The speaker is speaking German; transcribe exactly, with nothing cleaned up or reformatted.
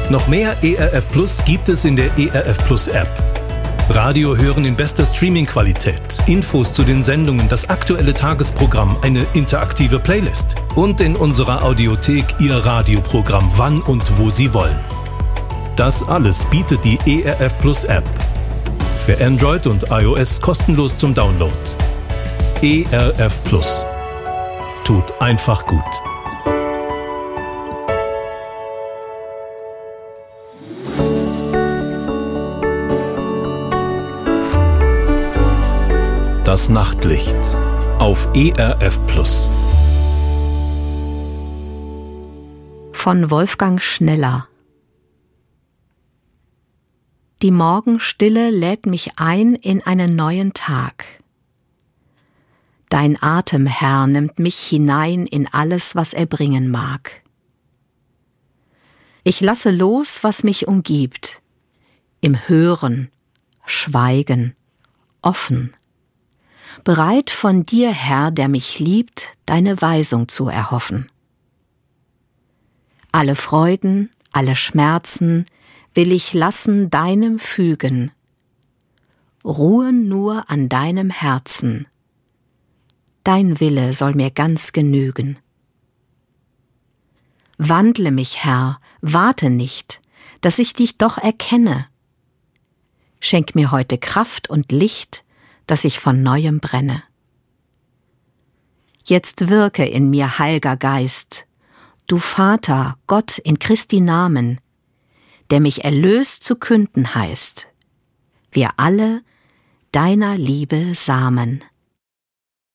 Noch mehr E R F Plus gibt es in der E R F Plus App. Radio hören in bester Streaming-Qualität, Infos zu den Sendungen, das aktuelle Tagesprogramm, eine interaktive Playlist und in unserer Audiothek Ihr Radioprogramm wann und wo Sie wollen. Das alles bietet die E R F Plus App. Für Android und iOS kostenlos zum Download. E R F Plus. Tut einfach gut. Das Nachtlicht auf E R F Plus. Von Wolfgang Schneller. Die Morgenstille lädt mich ein in einen neuen Tag. Dein Atem, Herr, nimmt mich hinein in alles, was er bringen mag. Ich lasse los, was mich umgibt, im Hören, Schweigen, offen, bereit von dir, Herr, der mich liebt, deine Weisung zu erhoffen. Alle Freuden, alle Schmerzen will ich lassen deinem fügen, ruhen nur an deinem Herzen, dein Wille soll mir ganz genügen. Wandle mich, Herr, warte nicht, dass ich dich doch erkenne. Schenk mir heute Kraft und Licht, dass ich von Neuem brenne. Jetzt wirke in mir, Heilger Geist, du Vater, Gott in Christi Namen, der mich erlöst zu künden heißt, wir alle deiner Liebe Samen.